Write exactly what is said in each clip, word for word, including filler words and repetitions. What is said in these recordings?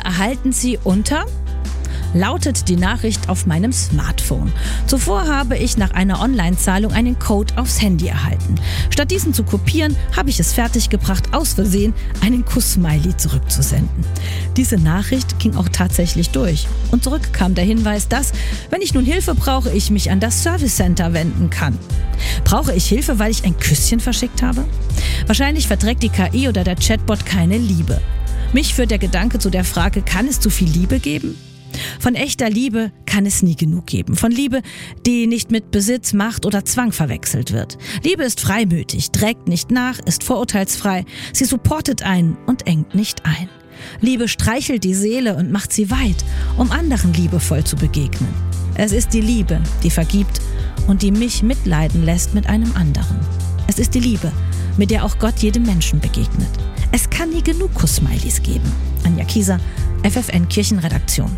erhalten Sie unter... lautet die Nachricht auf meinem Smartphone. Zuvor habe ich nach einer Online-Zahlung einen Code aufs Handy erhalten. Statt diesen zu kopieren, habe ich es fertiggebracht, aus Versehen einen Kuss-Smiley zurückzusenden. Diese Nachricht ging auch tatsächlich durch. Und zurück kam der Hinweis, dass, wenn ich nun Hilfe brauche, ich mich an das Service Center wenden kann. Brauche ich Hilfe, weil ich ein Küsschen verschickt habe? Wahrscheinlich verträgt die K I oder der Chatbot keine Liebe. Mich führt der Gedanke zu der Frage, kann es zu viel Liebe geben? Von echter Liebe kann es nie genug geben. Von Liebe, die nicht mit Besitz, Macht oder Zwang verwechselt wird. Liebe ist freimütig, trägt nicht nach, ist vorurteilsfrei. Sie supportet einen und engt nicht ein. Liebe streichelt die Seele und macht sie weit, um anderen liebevoll zu begegnen. Es ist die Liebe, die vergibt und die mich mitleiden lässt mit einem anderen. Es ist die Liebe, mit der auch Gott jedem Menschen begegnet. Es kann nie genug Kuss-Smileys geben. Anja Kieser, F F N Kirchenredaktion.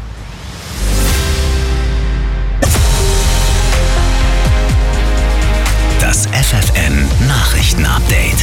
Das F F N Nachrichten-Update.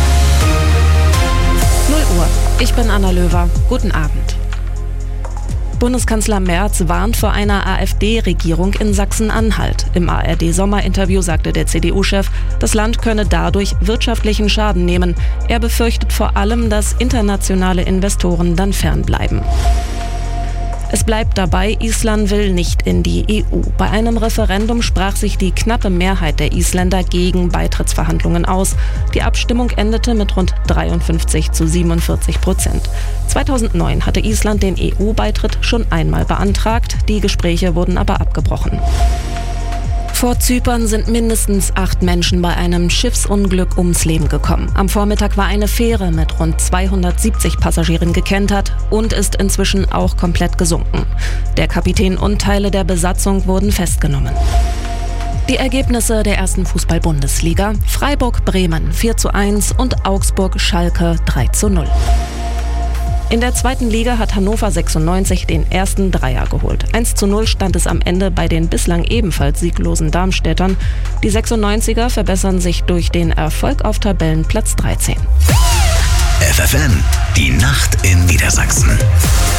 null Uhr. Ich bin Anna Löwer. Guten Abend. Bundeskanzler Merz warnt vor einer AfD-Regierung in Sachsen-Anhalt. Im A R D-Sommerinterview sagte der C D U-Chef, das Land könne dadurch wirtschaftlichen Schaden nehmen. Er befürchtet vor allem, dass internationale Investoren dann fernbleiben. Es bleibt dabei, Island will nicht in die E U. Bei einem Referendum sprach sich die knappe Mehrheit der Isländer gegen Beitrittsverhandlungen aus. Die Abstimmung endete mit rund dreiundfünfzig zu siebenundvierzig Prozent. zweitausendneun hatte Island den E U-Beitritt schon einmal beantragt. Die Gespräche wurden aber abgebrochen. Vor Zypern sind mindestens acht Menschen bei einem Schiffsunglück ums Leben gekommen. Am Vormittag war eine Fähre mit rund zweihundertsiebzig Passagieren gekentert und ist inzwischen auch komplett gesunken. Der Kapitän und Teile der Besatzung wurden festgenommen. Die Ergebnisse der ersten Fußball-Bundesliga: Freiburg-Bremen vier zu eins und Augsburg-Schalke drei zu null. In der zweiten Liga hat Hannover sechsundneunzig den ersten Dreier geholt. eins zu null stand es am Ende bei den bislang ebenfalls sieglosen Darmstädtern. Die sechsundneunziger verbessern sich durch den Erfolg auf Tabellenplatz dreizehn. F F N, die Nacht in Niedersachsen.